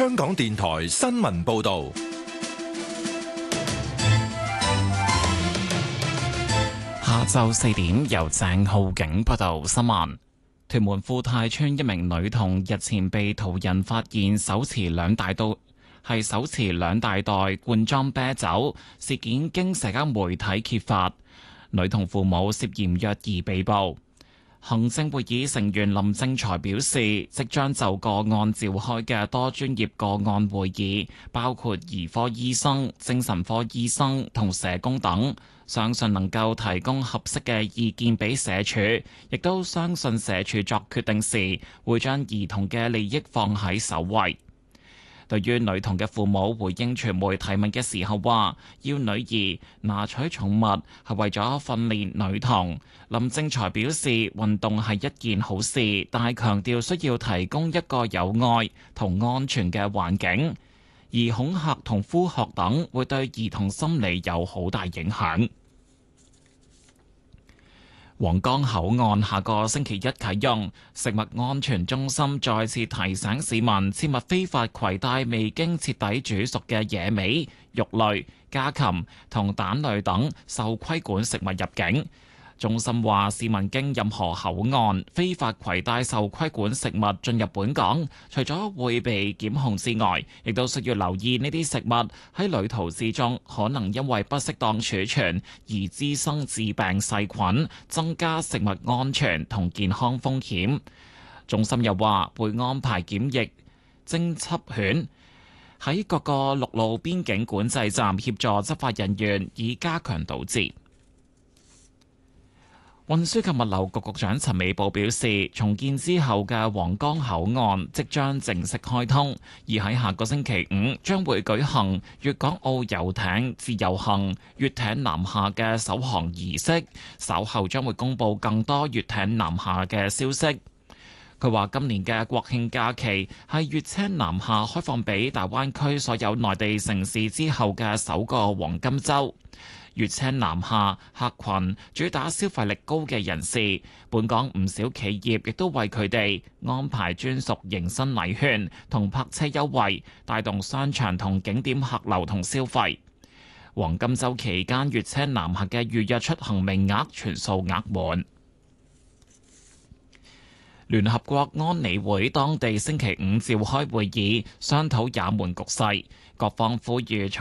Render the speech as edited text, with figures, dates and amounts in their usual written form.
香港電台新聞報道。 下晝4點，由鄭浩景報道新聞。屯門富泰邨一名女童日前被途人發現手持兩大袋罐裝啤酒，事件經社交媒體揭發，女童父母涉嫌虐兒被捕。行政會議成員林正財表示，即將就個案召開嘅多專業個案會議，包括兒科醫生、精神科醫生同社工等，相信能夠提供合適嘅意見俾社署，亦都相信社署作決定時會將兒童嘅利益放喺首位。對於女童嘅父母回應傳媒提問嘅時候話，要女兒拿取寵物係為咗訓練女童。林正財表示，運動係一件好事，但係強調需要提供一個有愛同安全嘅環境，而恐嚇同呼喝等會對兒童心理有好大影響。皇崗口岸下個星期一啟用，食物安全中心再次提醒市民切勿非法攜帶未經徹底煮熟嘅野味、肉類、家禽同蛋類等受規管食物入境。中心話，市民經任何口岸非法攜帶受規管食物進入本港，除咗會被檢控之外，亦都需要留意呢啲食物喺旅途之中可能因為不適當儲存而滋生致病細菌，增加食物安全同健康風險。中心又話會安排檢疫偵緝犬喺各個陸路邊境管制站協助執法人員，以加強堵截。運輸及物流局局長陳美寶表示，重建之後嘅皇崗口岸即將正式開通，而喺下個星期五將會舉行粵港澳遊艇自由行粵艇南下嘅首航儀式，稍後將會公布更多粵艇南下嘅消息。佢話今年嘅國慶假期係粵車南下開放俾大灣區所有內地城市之後嘅首個黃金週。粵車南下客群主打消費力高嘅人士，本港唔少企業亦都為佢哋安排專屬迎新禮券同泊車優惠，帶動商場同景點客流同消費。黃金週期間，粵車南下嘅預約出行名額全數額滿。聯合國安理會當地星期五召開會議，商討也門局勢，各方呼籲